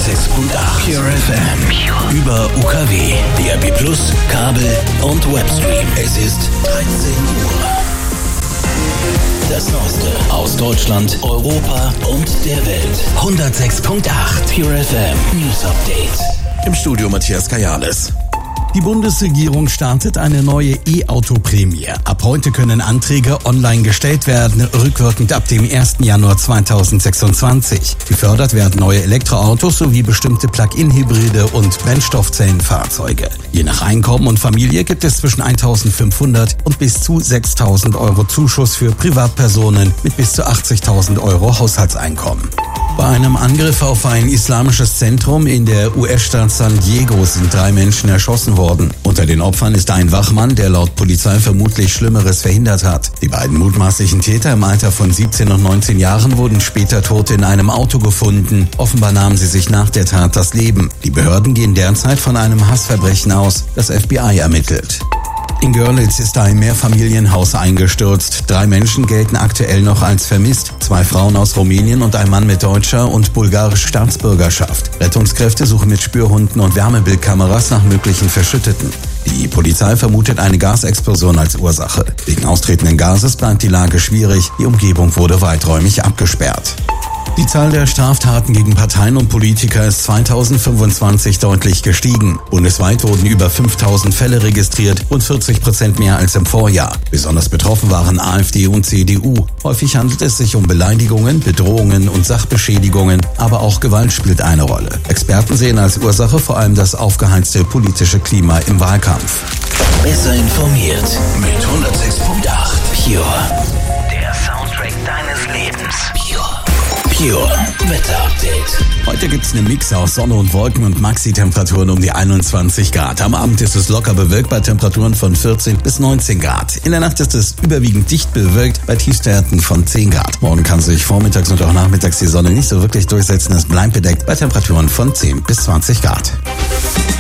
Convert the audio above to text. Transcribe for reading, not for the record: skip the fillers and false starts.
Pure FM. Über UKW, DAB+, Kabel und Webstream. Es ist 13 Uhr. Das Neueste aus Deutschland, Europa und der Welt. 106.8 Pure FM News Update. Im Studio Matthias Kajales. Die Bundesregierung startet eine neue E-Auto-Prämie. Ab heute können Anträge online gestellt werden, rückwirkend ab dem 1. Januar 2026. Gefördert werden neue Elektroautos sowie bestimmte Plug-in-Hybride und Brennstoffzellenfahrzeuge. Je nach Einkommen und Familie gibt es zwischen 1.500 und bis zu 6.000 Euro Zuschuss für Privatpersonen mit bis zu 80.000 Euro Haushaltseinkommen. Bei einem Angriff auf ein islamisches Zentrum in der US-Stadt San Diego sind 3 Menschen erschossen worden. Unter den Opfern ist ein Wachmann, der laut Polizei vermutlich Schlimmeres verhindert hat. Die beiden mutmaßlichen Täter im Alter von 17 und 19 Jahren wurden später tot in einem Auto gefunden. Offenbar nahmen sie sich nach der Tat das Leben. Die Behörden gehen derzeit von einem Hassverbrechen aus. Das FBI ermittelt. In Görlitz ist ein Mehrfamilienhaus eingestürzt. 3 Menschen gelten aktuell noch als vermisst. 2 Frauen aus Rumänien und ein Mann mit deutscher und bulgarischer Staatsbürgerschaft. Rettungskräfte suchen mit Spürhunden und Wärmebildkameras nach möglichen Verschütteten. Die Polizei vermutet eine Gasexplosion als Ursache. Wegen austretenden Gases bleibt die Lage schwierig. Die Umgebung wurde weiträumig abgesperrt. Die Zahl der Straftaten gegen Parteien und Politiker ist 2025 deutlich gestiegen. Bundesweit wurden über 5.000 Fälle registriert, rund 40% mehr als im Vorjahr. Besonders betroffen waren AfD und CDU. Häufig handelt es sich um Beleidigungen, Bedrohungen und Sachbeschädigungen, aber auch Gewalt spielt eine Rolle. Experten sehen als Ursache vor allem das aufgeheizte politische Klima im Wahlkampf. Besser informiert mit 106.8 Pure. Der Soundtrack deines Lebens. Pure Wetter Update. Heute gibt's einen Mix aus Sonne und Wolken und Maxi-Temperaturen um die 21 Grad. Am Abend ist es locker bewölkt bei Temperaturen von 14 bis 19 Grad. In der Nacht ist es überwiegend dicht bewölkt bei Tiefstwerten von 10 Grad. Morgen kann sich vormittags und auch nachmittags die Sonne nicht so wirklich durchsetzen. Es bleibt bedeckt bei Temperaturen von 10 bis 20 Grad.